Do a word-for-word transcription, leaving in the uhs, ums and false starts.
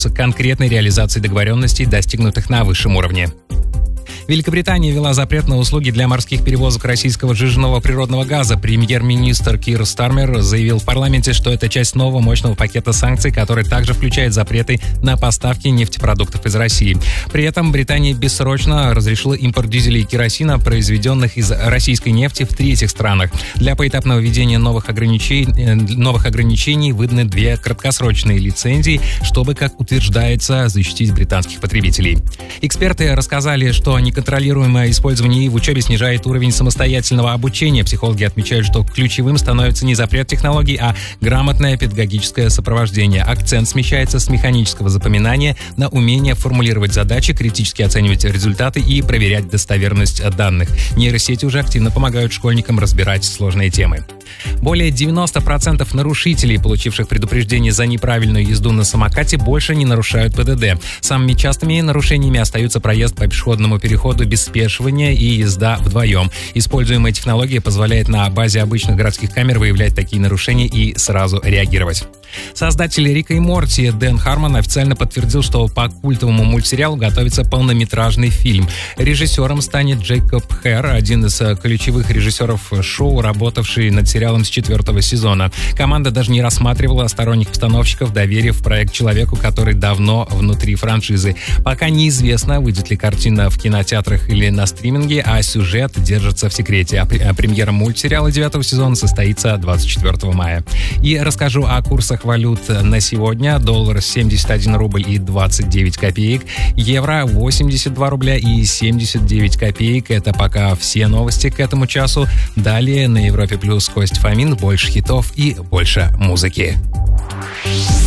конкретной реализации договоренностей, достигнутых на высшем уровне. Великобритания ввела запрет на услуги для морских перевозок российского сжиженного природного газа. Премьер-министр Кир Стармер заявил в парламенте, что это часть нового мощного пакета санкций, который также включает запреты на поставки нефтепродуктов из России. При этом Британия бессрочно разрешила импорт дизеля и керосина, произведенных из российской нефти, в третьих странах. Для поэтапного введения новых ограничений, новых ограничений выданы две краткосрочные лицензии, чтобы, как утверждается, защитить британских потребителей. Эксперты рассказали, что неконтролируемое использование ИИ в учебе снижает уровень самостоятельного обучения. Психологи отмечают, что ключевым становится не запрет технологий, а грамотное педагогическое сопровождение. Акцент смещается с механического запоминания на умение формулировать задачи, критически оценивать результаты и проверять достоверность данных. Нейросети уже активно помогают школьникам разбирать сложные темы. Более девяносто процентов нарушителей, получивших предупреждение за неправильную езду на самокате, больше не нарушают ПДД. Самыми частыми нарушениями остаются проезд по пешеходному переходу без спешивания и езда вдвоем. Используемая технология позволяет на базе обычных городских камер выявлять такие нарушения и сразу реагировать. Создатель Рика и Морти Дэн Хармон официально подтвердил, что по культовому мультсериалу готовится полнометражный фильм. Режиссером станет Джейкоб Хэр, один из ключевых режиссеров шоу, работавший над сериалом с четвертого сезона. Команда даже не рассматривала сторонних постановщиков, доверив проект человеку, который давно внутри франшизы. Пока неизвестно, выйдет ли картина в кинотеатрах или на стриминге, а сюжет держится в секрете. А премьера мультсериала девятого сезона состоится двадцать четвёртого мая. И расскажу о курсах валют на сегодня. Доллар семьдесят один рубль и двадцать девять копеек. Евро восемьдесят два рубля и семьдесят девять копеек. Это пока все новости к этому часу. Далее на Европе Плюс Кость Фомин. Больше хитов и больше музыки.